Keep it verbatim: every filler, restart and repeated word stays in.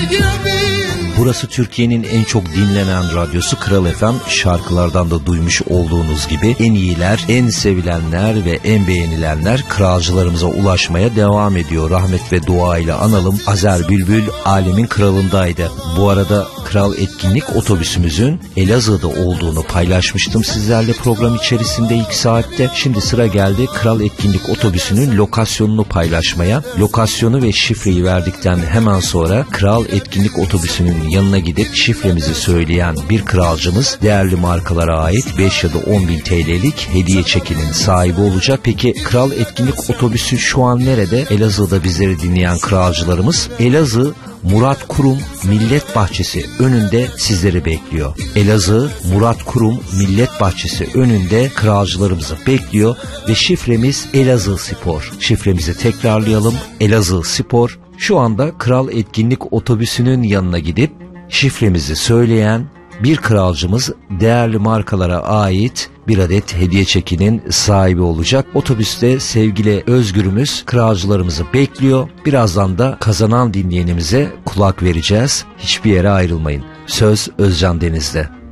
Burası Türkiye'nin en çok dinlenen radyosu Kral F M. Şarkılardan da duymuş olduğunuz gibi en iyiler, en sevilenler ve en beğenilenler kralcılarımıza ulaşmaya devam ediyor. Rahmet ve dua ile analım. Azer Bülbül alemin kralındaydı. Bu arada Kral Etkinlik otobüsümüzün Elazığ'da olduğunu paylaşmıştım sizlerle program içerisinde ilk saatte. Şimdi sıra geldi Kral Etkinlik otobüsünün lokasyonunu paylaşmaya. Lokasyonu ve şifreyi verdikten hemen sonra Kral Etkinlik otobüsünün yanına gidip şifremizi söyleyen bir kralcımız değerli markalara ait beş ya da on bin T L'lik hediye çekinin sahibi olacak. Peki Kral Etkinlik otobüsü şu an nerede? Elazığ'da bizleri dinleyen kralcılarımız Elazığ Murat Kurum Millet Bahçesi önünde sizleri bekliyor. Elazığ Murat Kurum Millet Bahçesi önünde kralcılarımızı bekliyor ve şifremiz Elazığ Spor. Şifremizi tekrarlayalım. Elazığ Spor. Şu anda Kral Etkinlik otobüsünün yanına gidip şifremizi söyleyen bir kralcımız değerli markalara ait bir adet hediye çekinin sahibi olacak. Otobüste sevgili Özgür'ümüz kralcılarımızı bekliyor. Birazdan da kazanan dinleyenimize kulak vereceğiz. Hiçbir yere ayrılmayın. Söz Özcan Deniz'de.